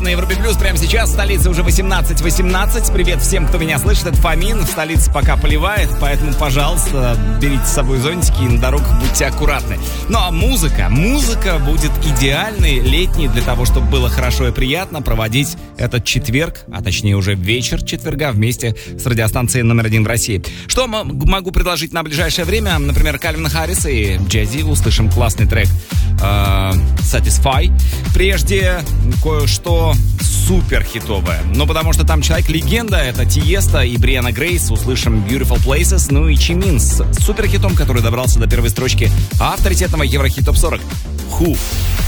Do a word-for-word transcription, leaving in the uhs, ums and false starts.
на Европе Плюс. Прямо сейчас в столице уже восемнадцать восемнадцать. Привет всем, кто меня слышит. Это Фомин. В столице пока поливает, поэтому, пожалуйста, берите с собой зонтики и на дорогах будьте аккуратны. Ну а музыка, музыка будет идеальной, летней, для того, чтобы было хорошо и приятно проводить этот четверг, а точнее уже вечер четверга вместе с радиостанцией номер один в России. Что м- могу предложить на ближайшее время? Например, Кальвин Харрис и Джей-Зи. Услышим классный трек э, Satisfy. Прежде кое-что супер хитовое. Ну, потому что там человек-легенда, это Тиеста и Брианна Грейс. Услышим Beautiful Places, ну и Чимин с супер хитом, который добрался до первой строчки авторитетного Еврохит Топ сорок. Who?